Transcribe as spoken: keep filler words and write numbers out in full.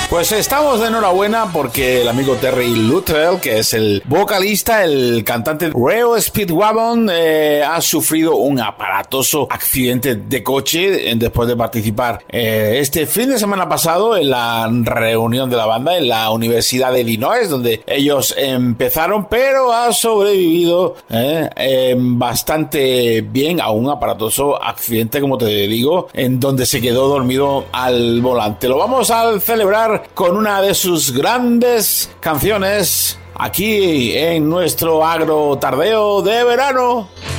Pues estamos de enhorabuena porque el amigo Terry Luttrell, que es el vocalista, el cantante Reo Speedwagon, eh, ha sufrido un aparatoso accidente de coche después de participar eh, este fin de semana pasado en la reunión de la banda en la Universidad de Illinois, donde ellos empezaron, pero ha sobrevivido eh, eh, bastante bien a un aparatoso accidente, como te digo, en donde se quedó dormido al volante. Lo vamos a celebrar con una de sus grandes canciones aquí en nuestro Agro Tardeo de verano.